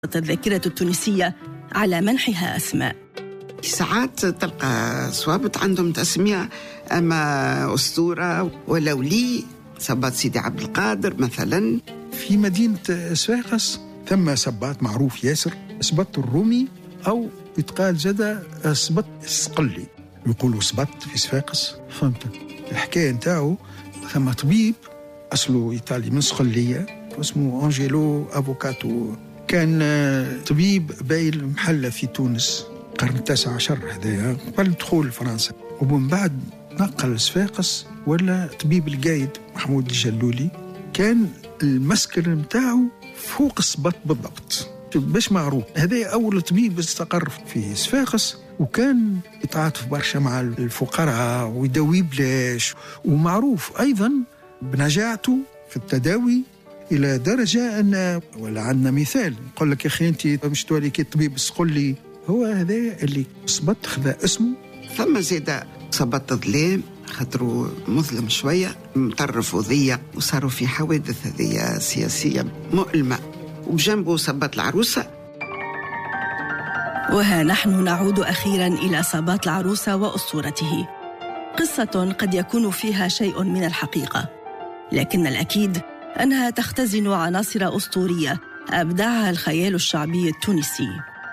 الذاكرة التونسية على منحها أسماء. ساعات تلقى صوابط عندهم تسمية، أما أسطورة ولولي صباط سيدي عبد القادر مثلا. في مدينة صفاقس ثم صباط معروف ياسر، صباط الرومي، أو يتقال زادة صباط الصقلي، يقولوا صباط في صفاقس. فهمت الحكاية نتاعو؟ ثم طبيب أصله إيطالي من صقلية اسمه أنجيلو أفوكاتو، كان طبيب بايل محلة في تونس القرن 19 هذايا قبل دخول فرنسا، ومن بعد نقل صفاقس ولا طبيب القايد محمود الجلولي. كان المسكن متاعه فوق الصباط بالضبط باش معروف. هذا أول طبيب استقر في صفاقس، وكان يتعاطف برشا مع الفقراء ويداوي بلاش، ومعروف أيضا بنجاعته في التداوي إلى درجة أن ولا عندنا مثال يقول لك يا أخي أنت مش تولي كي الطبيب الصقلي، هو هذا اللي صبت خذ اسمه. ثم زيادة صبت ظلام خاطروا مظلم شوية، مطرف وضيق، وصاروا في حوادث هذه سياسية مؤلمة، وبجنبه صبت العروسة. وها نحن نعود أخيرا إلى صباط العروسة وأسطورته، قصة قد يكون فيها شيء من الحقيقة، لكن الأكيد أنها تختزن عناصر أسطورية أبدعها الخيال الشعبي التونسي.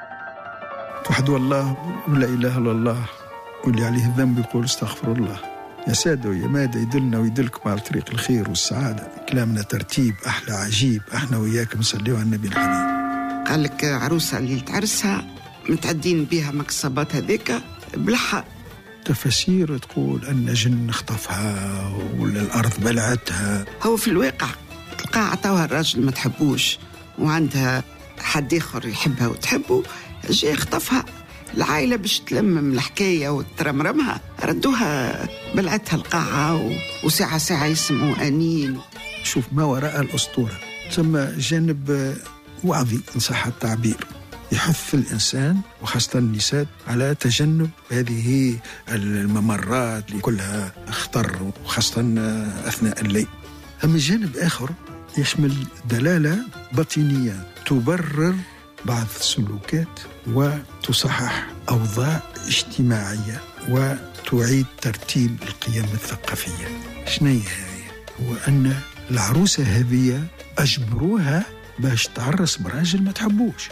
وحد والله ولا إله إلا الله، واللي عليه الذنب يقول استغفر الله. يا سادة ويا مادة يدلنا ويدلكم على طريق الخير والسعادة. كلامنا ترتيب أحلى عجيب، احنا وياكم نصليوا على النبي الحبيب. قال لك عروسة اللي تعرسها متعدين بها مكسبات هذيك بلحة. تفسير تقول أن جن اخطفها ولا الأرض بلعتها. هو في الواقع تلقى عطاوها الراجل ما تحبوش، وعندها حد آخر يحبها وتحبه، جاي اخطفها. العائلة باش تلمم الحكاية وترمرمها ردوها بلعتها القاعة، وساعة ساعة يسمعوا أنين. شوف ما وراء الأسطورة ثم جانب وعظي إن صح التعبير، يحث الإنسان وخاصة النساء على تجنب هذه الممرات اللي كلها خطر، وخاصة أثناء الليل. أما جانب آخر يشمل دلالة باطنية تبرر بعض السلوكات وتصحح أوضاع اجتماعية وتعيد ترتيب القيم الثقافية. شنو هي؟ هو أن العروسة هذه أجبروها باش تعرس براجل ما تحبوش،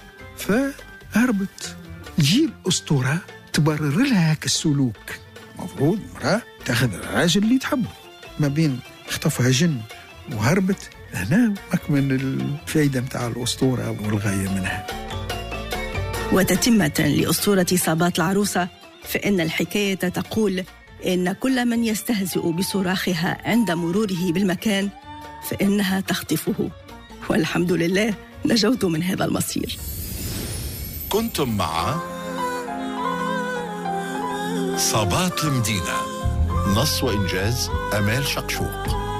فهربت تجيب أسطورة تبرر لها هاك السلوك. مفروض مرأة تاخذ الراجل اللي تحبه، ما بين اخطفها جن وهربت. هنا مكمن الفائدة متاع الأسطورة والغاية منها. وتتمة لأسطورة صباط العروسة، فإن الحكاية تقول إن كل من يستهزئ بصراخها عند مروره بالمكان فإنها تخطفه، والحمد لله نجوت من هذا المصير. كنتم مع صباط المدينة، نص وإنجاز أمال شقشوق.